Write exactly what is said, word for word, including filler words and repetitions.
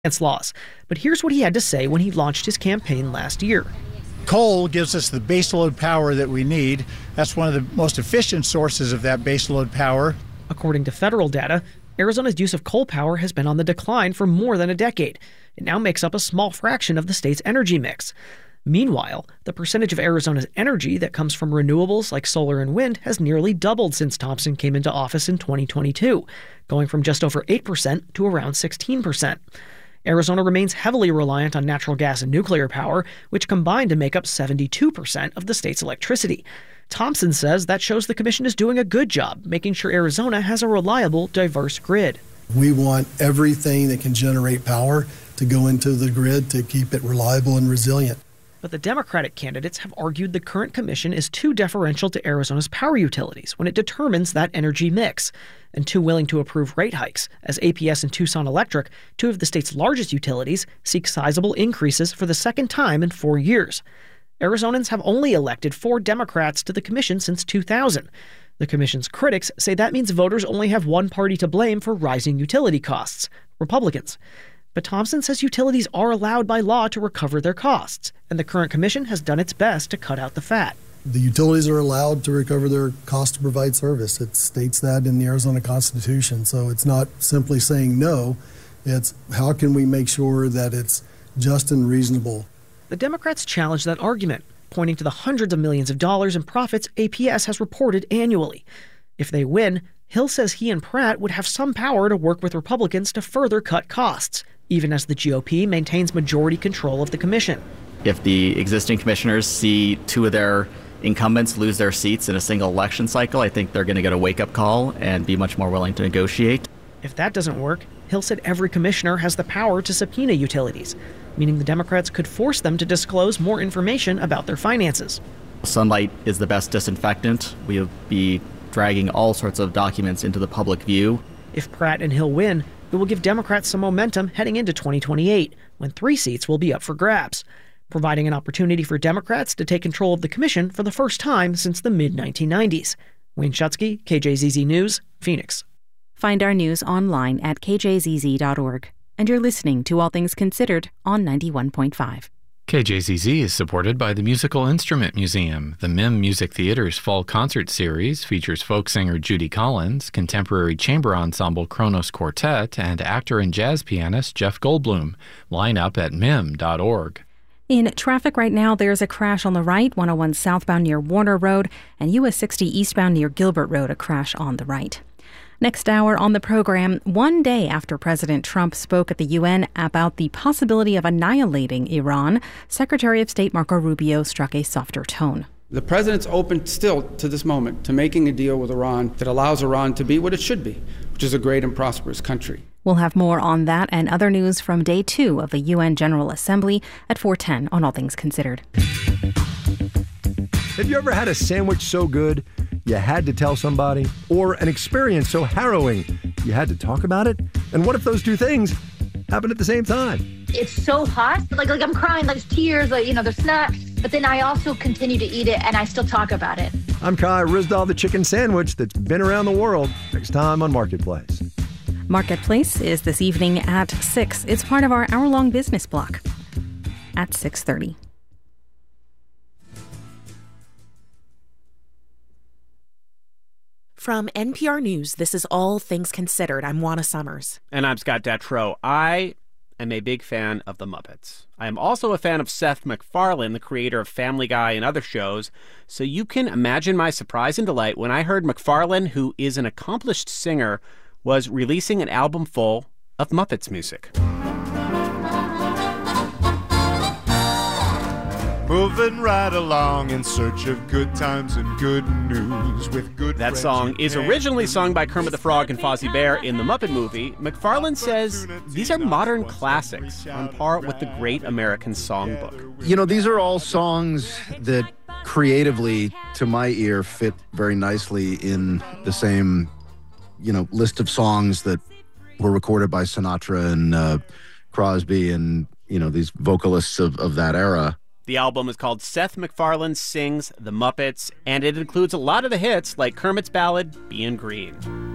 against laws. But here's what he had to say when he launched his campaign last year. Coal gives us the baseload power that we need. That's one of the most efficient sources of that baseload power. According to federal data, Arizona's use of coal power has been on the decline for more than a decade. It now makes up a small fraction of the state's energy mix. Meanwhile, the percentage of Arizona's energy that comes from renewables like solar and wind has nearly doubled since Thompson came into office in twenty twenty-two, going from just over eight percent to around sixteen percent. Arizona remains heavily reliant on natural gas and nuclear power, which combine to make up seventy-two percent of the state's electricity. Thompson says that shows the commission is doing a good job making sure Arizona has a reliable, diverse grid. We want everything that can generate power to go into the grid to keep it reliable and resilient. But the Democratic candidates have argued the current commission is too deferential to Arizona's power utilities when it determines that energy mix, and too willing to approve rate hikes, as A P S and Tucson Electric, two of the state's largest utilities, seek sizable increases for the second time in four years. Arizonans have only elected four Democrats to the commission since two thousand. The commission's critics say that means voters only have one party to blame for rising utility costs: Republicans. But Thompson says utilities are allowed by law to recover their costs, and the current commission has done its best to cut out the fat. The utilities are allowed to recover their cost to provide service. It states that in the Arizona Constitution. So it's not simply saying no. It's how can we make sure that it's just and reasonable. The Democrats challenge that argument, pointing to the hundreds of millions of dollars in profits A P S has reported annually. If they win, Hill says he and Pratt would have some power to work with Republicans to further cut costs, even as the G O P maintains majority control of the commission. If the existing commissioners see two of their incumbents lose their seats in a single election cycle, I think they're going to get a wake-up call and be much more willing to negotiate. If that doesn't work, Hill said every commissioner has the power to subpoena utilities, meaning the Democrats could force them to disclose more information about their finances. Sunlight is the best disinfectant. We'll be dragging all sorts of documents into the public view. If Pratt and Hill win, it will give Democrats some momentum heading into twenty twenty-eight, when three seats will be up for grabs, providing an opportunity for Democrats to take control of the commission for the first time since the mid nineteen nineties. Wayne Schutsky, K J Z Z News, Phoenix. Find our news online at k j z z dot org. And you're listening to All Things Considered on ninety-one point five. K J Z Z is supported by the Musical Instrument Museum. The M I M Music Theater's fall concert series features folk singer Judy Collins, contemporary chamber ensemble Kronos Quartet, and actor and jazz pianist Jeff Goldblum. Line up at m i m dot org. In traffic right now, there's a crash on the right, one oh one southbound near Warner Road, and U S sixty eastbound near Gilbert Road, a crash on the right. Next hour on the program, one day after President Trump spoke at the U N about the possibility of annihilating Iran, Secretary of State Marco Rubio struck a softer tone. The president's open still to this moment to making a deal with Iran that allows Iran to be what it should be, which is a great and prosperous country. We'll have more on that and other news from day two of the U N General Assembly at four ten on All Things Considered. Have you ever had a sandwich so good you had to tell somebody? Or an experience so harrowing you had to talk about it? And what if those two things happen at the same time? It's so hot, like like I'm crying, like tears, like, you know, there's snot. But then I also continue to eat it and I still talk about it. I'm Kai Rizdal, the chicken sandwich that's been around the world. Next time on Marketplace. Marketplace is this evening at six. It's part of our hour-long business block at six thirty. From N P R News, this is All Things Considered. I'm Juana Summers. And I'm Scott Detrow. I am a big fan of The Muppets. I am also a fan of Seth MacFarlane, the creator of Family Guy and other shows. So you can imagine my surprise and delight when I heard MacFarlane, who is an accomplished singer, was releasing an album full of Muppets music. Moving right along in search of good times and good news with good That song is originally sung by Kermit the Frog and Fozzie Bear in the Muppet movie. MacFarlane says these are modern classics on par with the Great American Songbook. You know, these are all songs that creatively, to my ear, fit very nicely in the same, you know, list of songs that were recorded by Sinatra and uh, Crosby and, you know, these vocalists of, of that era. The album is called Seth MacFarlane Sings The Muppets, and it includes a lot of the hits like Kermit's ballad, Bein' Green.